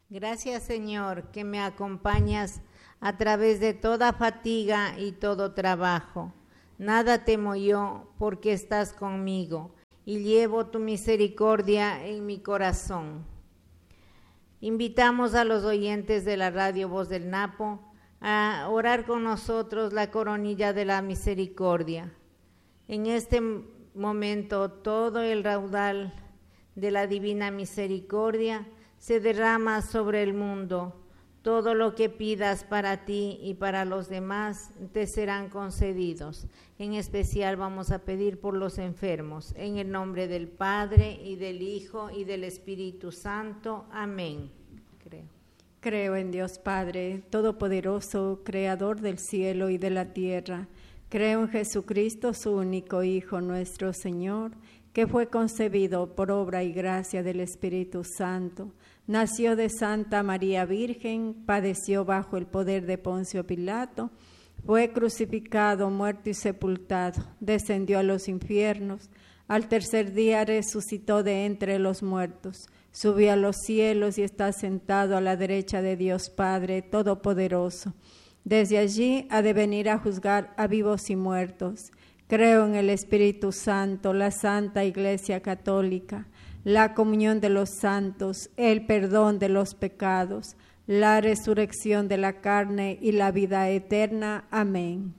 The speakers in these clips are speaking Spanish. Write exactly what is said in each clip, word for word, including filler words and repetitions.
Gracias, Señor, que me acompañas a través de toda fatiga y todo trabajo. Nada temo yo, porque estás conmigo, y llevo tu misericordia en mi corazón. Invitamos a los oyentes de la radio Voz del Napo a orar con nosotros la coronilla de la misericordia. En este momento, todo el raudal de la divina misericordia se derrama sobre el mundo. Todo lo que pidas para ti y para los demás te serán concedidos. En especial vamos a pedir por los enfermos. En el nombre del Padre, y del Hijo, y del Espíritu Santo. Amén. Creo. Creo en Dios Padre, Todopoderoso, Creador del cielo y de la tierra. Creo en Jesucristo, su único Hijo, nuestro Señor, que fue concebido por obra y gracia del Espíritu Santo. Nació de Santa María Virgen, padeció bajo el poder de Poncio Pilato, fue crucificado, muerto y sepultado, descendió a los infiernos, al tercer día resucitó de entre los muertos, subió a los cielos y está sentado a la derecha de Dios Padre Todopoderoso. Desde allí ha de venir a juzgar a vivos y muertos. Creo en el Espíritu Santo, la Santa Iglesia Católica, la comunión de los santos, el perdón de los pecados, la resurrección de la carne y la vida eterna. Amén.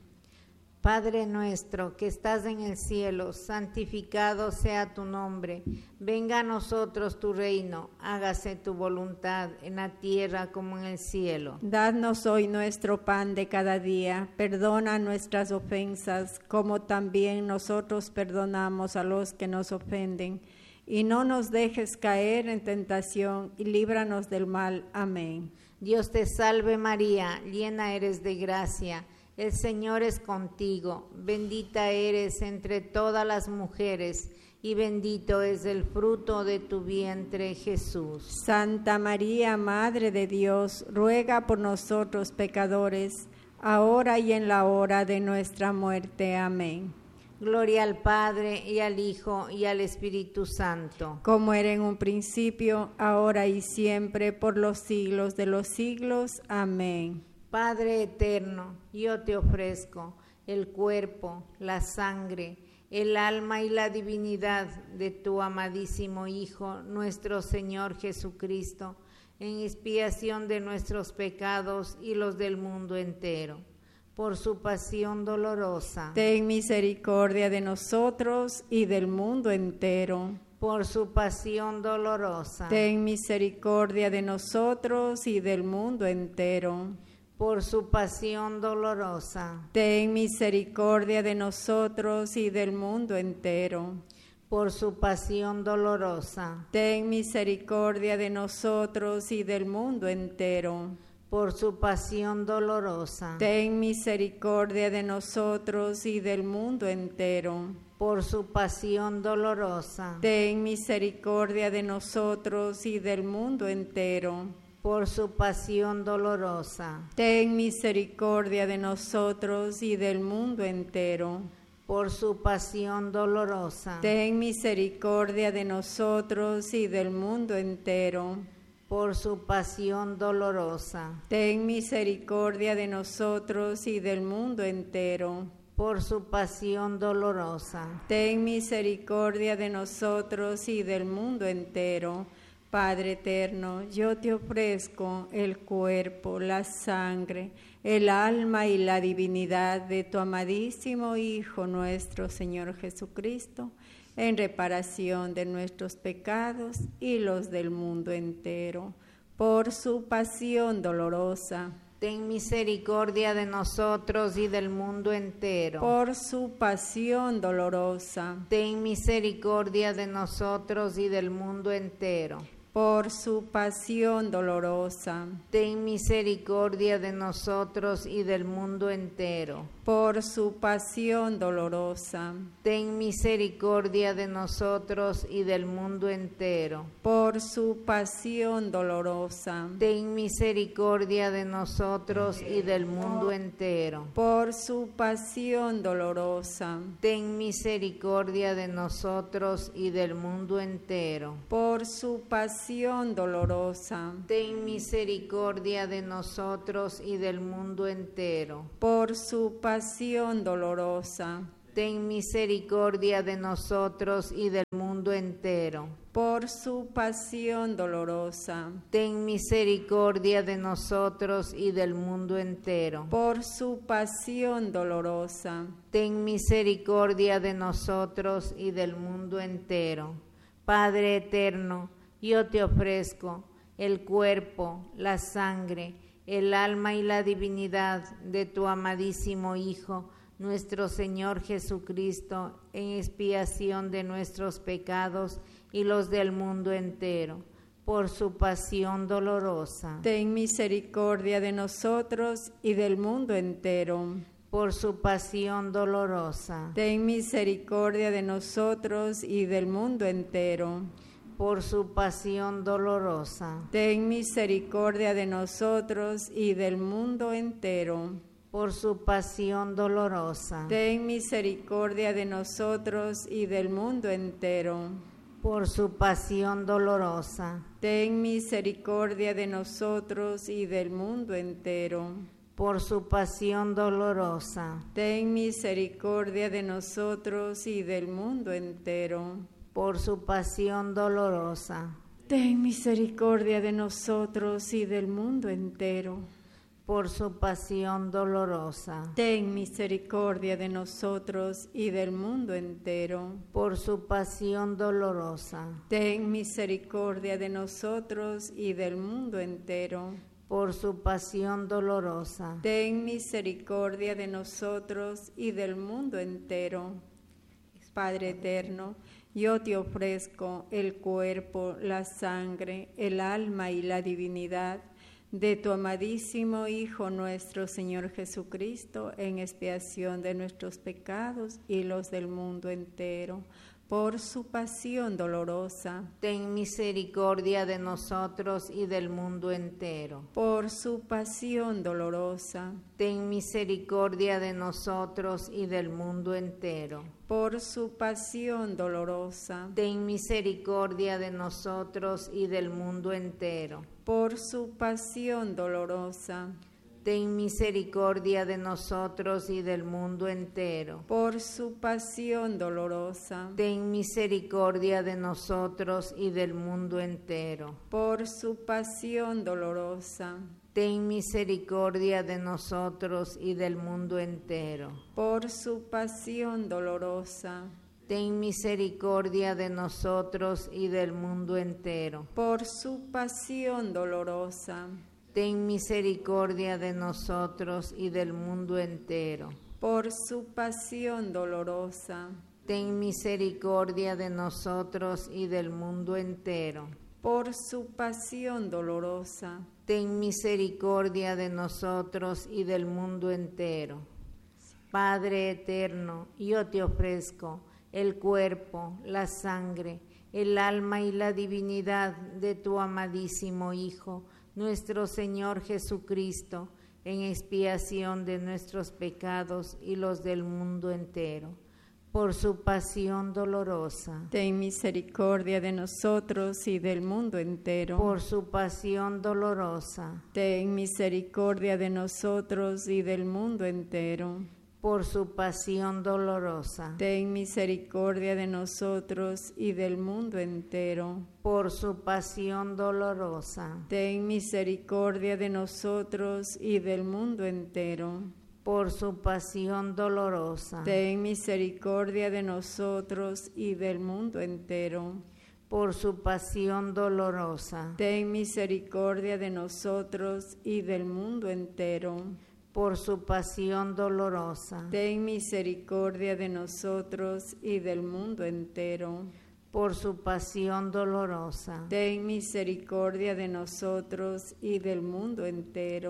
Padre nuestro que estás en el cielo, santificado sea tu nombre. Venga a nosotros tu reino, hágase tu voluntad en la tierra como en el cielo. Danos hoy nuestro pan de cada día, perdona nuestras ofensas, como también nosotros perdonamos a los que nos ofenden. Y no nos dejes caer en tentación, y líbranos del mal. Amén. Dios te salve María, llena eres de gracia, el Señor es contigo, bendita eres entre todas las mujeres, y bendito es el fruto de tu vientre, Jesús. Santa María, Madre de Dios, ruega por nosotros pecadores, ahora y en la hora de nuestra muerte. Amén. Gloria al Padre, y al Hijo, y al Espíritu Santo. Como era en un principio, ahora y siempre, por los siglos de los siglos. Amén. Padre eterno, yo te ofrezco el cuerpo, la sangre, el alma y la divinidad de tu amadísimo Hijo, nuestro Señor Jesucristo, en expiación de nuestros pecados y los del mundo entero. Por su pasión dolorosa, ten misericordia de nosotros y del mundo entero. Por su pasión dolorosa, ten misericordia de nosotros y del mundo entero. Por su pasión dolorosa, ten misericordia de nosotros y del mundo entero. Por su pasión dolorosa, ten misericordia de nosotros y del mundo entero. Por su pasión dolorosa, ten misericordia de nosotros y del mundo entero. Por su pasión dolorosa, ten misericordia de nosotros y del mundo entero. Por su pasión dolorosa, ten misericordia de nosotros y del mundo entero. Por su pasión dolorosa, ten misericordia de nosotros y del mundo entero. Por su pasión dolorosa, ten misericordia de nosotros y del mundo entero. Por su pasión dolorosa, ten misericordia de nosotros y del mundo entero. Padre eterno, yo te ofrezco el cuerpo, la sangre, el alma y la divinidad de tu amadísimo Hijo, nuestro Señor Jesucristo, en reparación de nuestros pecados y los del mundo entero, por su pasión dolorosa. Ten misericordia de nosotros y del mundo entero. Por su pasión dolorosa. Ten misericordia de nosotros y del mundo entero. Por su pasión dolorosa. Ten misericordia de nosotros y del mundo entero. por su pasión dolorosa. Ten misericordia de nosotros y del mundo entero. Por su pasión dolorosa. Ten misericordia de nosotros y del mundo entero. Por su pasión dolorosa. Ten misericordia de nosotros y del mundo entero. Por su pasión dolorosa. Ten misericordia de nosotros y del mundo entero. Por su pasión dolorosa. Ten misericordia de nosotros y del mundo entero. Por su pasión dolorosa. Ten misericordia de nosotros y del mundo entero. Por su pasión dolorosa. Ten misericordia de nosotros y del mundo entero. Padre eterno, yo te ofrezco el cuerpo, la sangre, el alma y la divinidad de tu amadísimo Hijo, nuestro Señor Jesucristo, en expiación de nuestros pecados y los del mundo entero, por su pasión dolorosa. Ten misericordia de nosotros y del mundo entero. Por su pasión dolorosa. Ten misericordia de nosotros y del mundo entero. Por su pasión dolorosa. Ten misericordia de nosotros y del mundo entero. Por su pasión dolorosa. Ten misericordia de nosotros y del mundo entero. Por su pasión dolorosa. Ten misericordia de nosotros y del mundo entero. Por su pasión dolorosa. Ten misericordia de nosotros y del mundo entero. Por su pasión dolorosa. Ten misericordia de nosotros y del mundo entero. Por su pasión dolorosa. Ten misericordia de nosotros y del mundo entero. Por su pasión dolorosa. Ten misericordia de nosotros y del mundo entero. Por su pasión dolorosa. Ten misericordia de nosotros y del mundo entero. Padre eterno, yo te ofrezco el cuerpo, la sangre, el alma y la divinidad de tu amadísimo Hijo nuestro Señor Jesucristo, en expiación de nuestros pecados y los del mundo entero, por su pasión dolorosa. Ten misericordia de nosotros y del mundo entero. Por su pasión dolorosa. Ten misericordia de nosotros y del mundo entero. Por su pasión dolorosa. Ten misericordia de nosotros y del mundo entero. Por su pasión dolorosa. Ten misericordia de nosotros y del mundo entero. Por su pasión dolorosa. Ten misericordia de nosotros y del mundo entero. Por su pasión dolorosa. Ten misericordia de nosotros y del mundo entero. Por su pasión dolorosa. Ten misericordia de nosotros y del mundo entero. Por su pasión dolorosa. Ten misericordia de nosotros y del mundo entero. Por su pasión dolorosa. Ten misericordia de nosotros y del mundo entero. Por su pasión dolorosa. Ten misericordia de nosotros y del mundo entero. Padre eterno, yo te ofrezco el cuerpo, la sangre, el alma y la divinidad de tu amadísimo Hijo, nuestro Señor Jesucristo, en expiación de nuestros pecados y los del mundo entero, por su pasión dolorosa. Ten misericordia de nosotros y del mundo entero. Por su pasión dolorosa. Ten misericordia de nosotros y del mundo entero. Por su pasión dolorosa. Ten misericordia de nosotros y del mundo entero. Por su pasión dolorosa. Ten misericordia de nosotros y del mundo entero. Por su pasión dolorosa. Ten misericordia de nosotros y del mundo entero. Por su pasión dolorosa. Ten misericordia de nosotros y del mundo entero. Por su pasión dolorosa. Ten misericordia de nosotros y del mundo entero. Por su pasión dolorosa. Ten misericordia de nosotros y del mundo entero.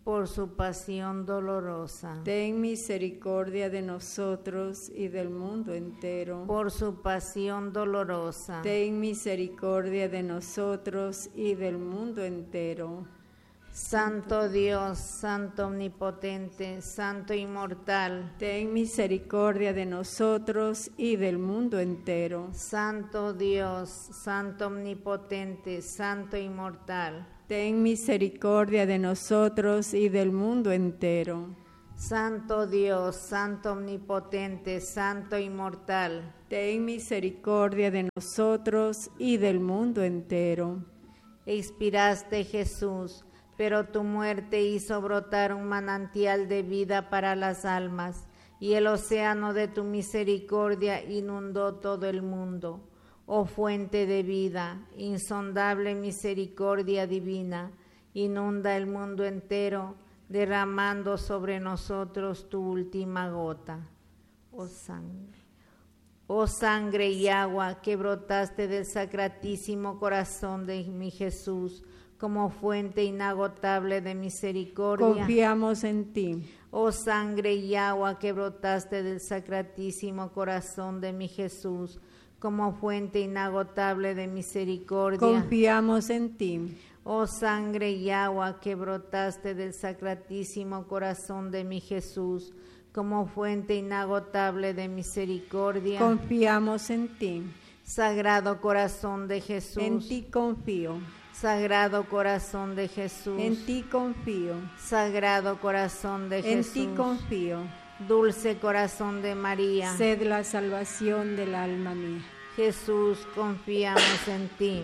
por su pasión dolorosa. Ten misericordia de nosotros y del mundo entero. Por su pasión dolorosa. Ten misericordia de nosotros y del mundo entero. Santo Dios, Santo omnipotente, Santo inmortal. Ten misericordia de nosotros y del mundo entero. Santo Dios, Santo omnipotente, Santo inmortal. Ten misericordia de nosotros y del mundo entero. Santo Dios, Santo omnipotente, Santo inmortal. Ten misericordia de nosotros y del mundo entero. Expiraste, Jesús, pero tu muerte hizo brotar un manantial de vida para las almas, y el océano de tu misericordia inundó todo el mundo. Oh fuente de vida, insondable misericordia divina, inunda el mundo entero, derramando sobre nosotros tu última gota. Oh sangre, oh sangre y agua que brotaste del sacratísimo corazón de mi Jesús, como fuente inagotable de misericordia. Confiamos en ti. Oh sangre y agua que brotaste del sacratísimo corazón de mi Jesús, como fuente inagotable de misericordia. Confiamos en ti. Oh sangre y agua que brotaste del sacratísimo corazón de mi Jesús, como fuente inagotable de misericordia. Confiamos en ti. Sagrado corazón de Jesús. En ti confío. Sagrado corazón de Jesús. En ti confío. Sagrado corazón de Jesús. En ti confío. Dulce corazón de María. Sed la salvación del alma mía. Jesús, confiamos en ti.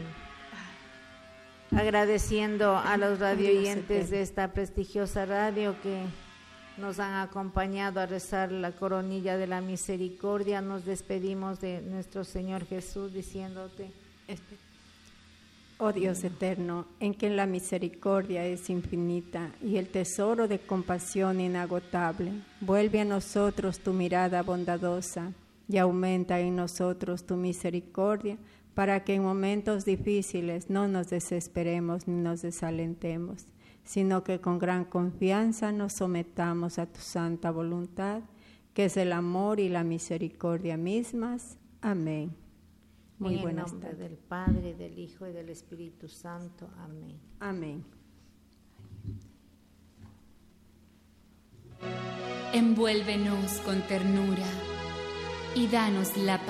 Agradeciendo a los radioyentes de esta prestigiosa radio que nos han acompañado a rezar la coronilla de la misericordia, nos despedimos de nuestro Señor Jesús diciéndote: oh Dios eterno, en quien la misericordia es infinita y el tesoro de compasión inagotable, vuelve a nosotros tu mirada bondadosa y aumenta en nosotros tu misericordia, para que en momentos difíciles no nos desesperemos ni nos desalentemos, sino que con gran confianza nos sometamos a tu santa voluntad, que es el amor y la misericordia mismas. Amén. Muy en buenas el nombre tardes. del Padre, del Hijo y del Espíritu Santo. Amén. Amén. Envuélvenos con ternura y danos la paz.